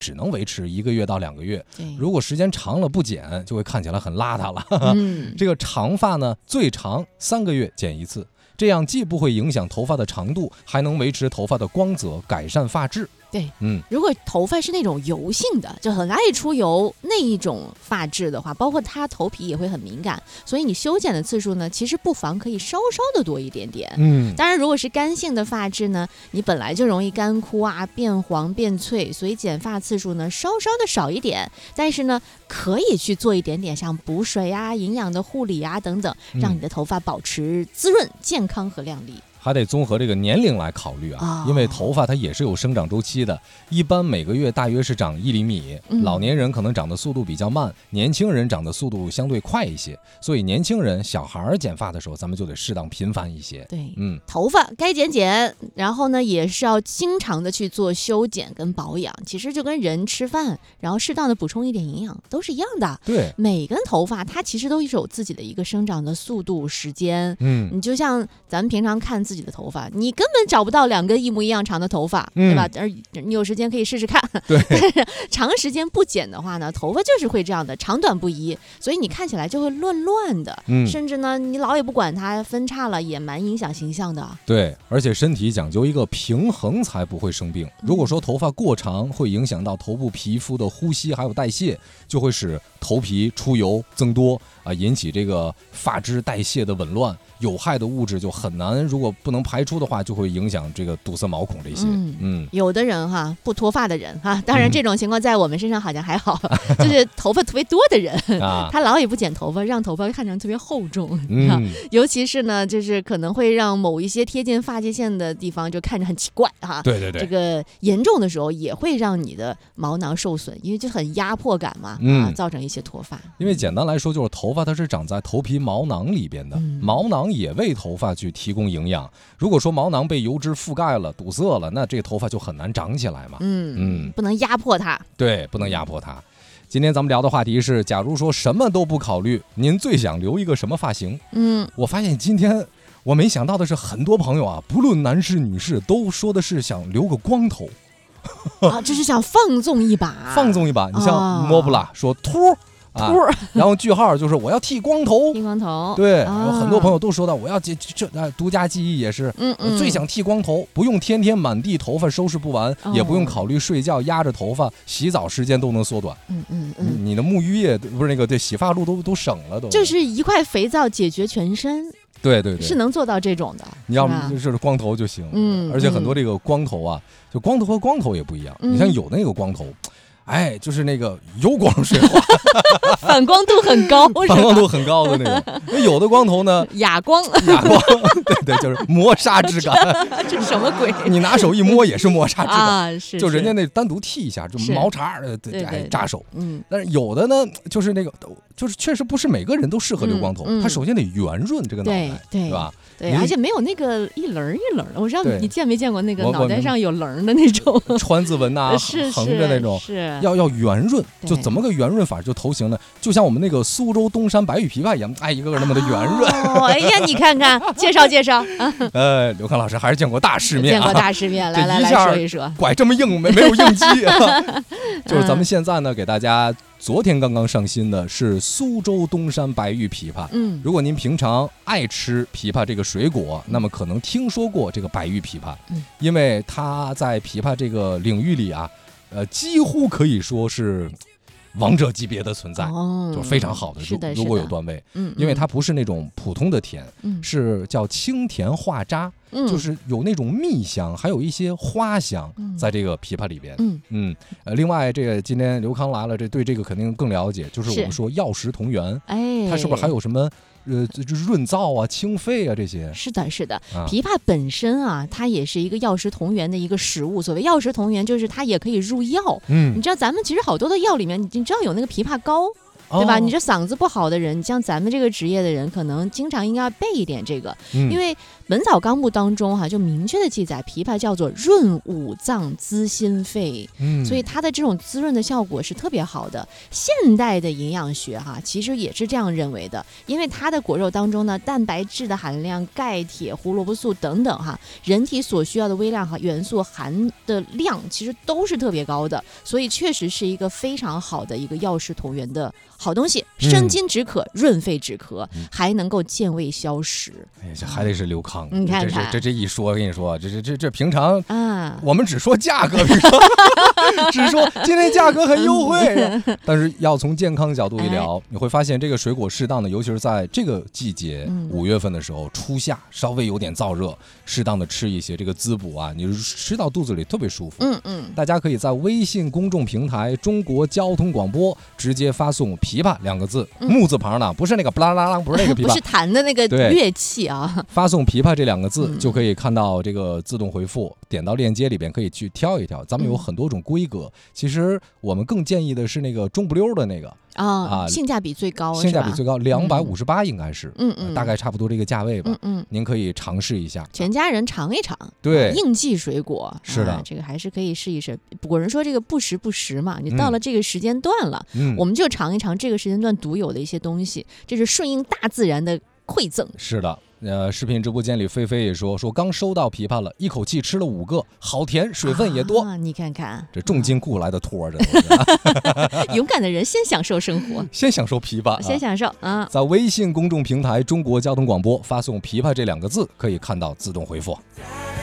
只能维持1个月到2个月，如果时间长了不剪，就会看起来很邋遢了。这个长发呢，最长3个月剪一次，这样既不会影响头发的长度，还能维持头发的光泽，改善发质。 对，如果头发是那种油性的，就很爱出油那一种发质的话，包括它头皮也会很敏感，所以你修剪的次数呢，其实不妨可以稍稍的多一点点。当然如果是干性的发质呢，你本来就容易干枯啊、变黄变脆，所以剪发次数呢稍稍的少一点，但是呢可以去做一点点像补水啊、营养的护理啊等等，让你的头发保持滋润、健康和亮丽。 还得综合这个年龄来考虑啊，因为头发它也是有生长周期的，一般每个月大约是长1厘米，老年人可能长的速度比较慢，年轻人长的速度相对快一些，所以年轻人、小孩剪发的时候，咱们就得适当频繁一些。 对，头发该剪，然后呢，也是要经常的去做修剪跟保养。其实就跟人吃饭，然后适当的补充一点营养，都是一样的。 对， 每根头发它其实都有自己的一个生长的速度、时间。你就像咱们平常看自己的头发，你根本找不到2根一模一样长的头发，对吧？而你有时间可以试试看。 对， 但是长时间不剪的话呢，头发就是会这样的长短不一，所以你看起来就会乱的，甚至呢你老也不管它，分叉了也蛮影响形象的。 对，而且身体讲究一个平衡才不会生病。如果说头发过长，会影响到头部皮肤的呼吸还有代谢，就会使头皮出油增多啊，引起这个发质代谢的紊乱，有害的物质就很难，如果不能排出的话，就会影响这个堵塞毛孔这些。 有的人哈，不脱发的人哈，当然这种情况在我们身上好像还好，就是头发特别多的人，他老也不剪头发，让头发看起来特别厚重，尤其是呢，就是可能会让某一些贴近发际线的地方就看着很奇怪哈。 对， 这个严重的时候也会让你的毛囊受损，因为就很压迫感嘛，造成一些脱发。 因为简单来说，就是头发它是长在头皮毛囊里边的，毛囊也为头发去提供营养。如果说毛囊被油脂覆盖了、堵塞了，那这个头发就很难长起来嘛。 不能压迫它。 对，不能压迫它。今天咱们聊的话题是，假如说什么都不考虑，您最想留一个什么发型？我发现今天我没想到的是，很多朋友啊，不论男士女士，都说的是想留个光头。 这是想放纵一把。 你像莫布拉说秃。然后句号就是我要剃光头。对，然后很多朋友都说到我要独家记忆也是，最想剃光头，不用天天满地头发收拾不完，也不用考虑睡觉压着头发，洗澡时间都能缩短。你的沐浴液不是那个洗发露都省了都。 就是一块肥皂解决全身。 对， 是能做到这种的。 你要就是光头就行。而且很多这个光头啊，就光头和光头也不一样。你像有的那个光头。就是那个油光水滑， 反光度很高的那种。有的光头呢， 哑光， 对，就是磨砂质感。 这什么鬼？ 你拿手一摸也是磨砂质感是就人家那单独剃一下，就毛茬扎手。但是有的呢，就是那个，就是确实不是每个人都适合留光头，他首先得圆润这个脑袋，对吧？ 对，而且没有那个一棱一棱的。我知道你见没见过那个脑袋上有棱的那种川字纹呐，横着那种，要圆润。就怎么个圆润法？就头型呢，就像我们那个苏州东山白玉枇杷一样，一个个那么的圆润。 哎呀，你看看，介绍。 刘康老师还是见过大世面， 来说一说， 拐这么硬，没有应激。就是咱们现在呢，给大家。昨天刚刚上新的是苏州东山白玉枇杷。如果您平常爱吃枇杷这个水果，那么可能听说过这个白玉枇杷，因为它在枇杷这个领域里啊，几乎可以说是王者级别的存在，就非常好的。如果有段位，因为它不是那种普通的甜，是叫清甜化渣，就是有那种蜜香，还有一些花香在这个枇杷里边。另外这个今天刘康来了，对这个肯定更了解，就是我们说药食同源，它是不是还有什么？润燥啊、清肺啊这些。是的。枇杷本身啊，它也是一个药食同源的一个食物。所谓药食同源，就是它也可以入药。你知道咱们其实好多的药里面，你知道有那个枇杷膏。对吧？你这嗓子不好的人，像咱们这个职业的人，可能经常应该要备一点这个，因为本草纲目当中就明确的记载，枇杷叫做润五脏滋心肺，所以它的这种滋润的效果是特别好的。现代的营养学其实也是这样认为的，因为它的果肉当中呢，蛋白质的含量、钙、铁、胡萝卜素等等人体所需要的微量元素含的量其实都是特别高的，所以确实是一个非常好的一个药食同源的好东西，生津止渴、润肺止咳，还能够健胃消食。 这还得是刘康， 你看看这一说，跟你说，这平常我们只说价格，只说今天价格很优惠，但是要从健康角度一聊，你会发现这个水果适当的，尤其是在这个季节，5月份的时候，初夏稍微有点燥热，适当的吃一些这个滋补你吃到肚子里特别舒服。大家可以在微信公众平台中国交通广播直接发送枇杷2个字，木字旁呢，不是那个不啦啦啦，不是那个枇杷， 不是弹的那个乐器发送枇杷这2个字就可以看到这个自动回复，点到链接里边可以去挑一挑，咱们有很多种规格，其实我们更建议的是那个中不溜的那个性价比最高 ，258应该是，大概差不多这个价位吧，您可以尝试一下， 全家人尝一尝， 对， 应季水果是的， 这个还是可以试一试。古人说这个不时不食嘛，你到了这个时间段了，我们就尝一尝这个时间段独有的一些东西，这是顺应大自然的馈赠。 是的。视频直播间里菲菲也说刚收到枇杷了，一口气吃了5个，好甜，水分也多。 你看看这重金雇来的托， 勇敢的人先享受生活， 先享受枇杷， 先享受在微信公众平台中国交通广播发送枇杷这2个字，可以看到自动回复。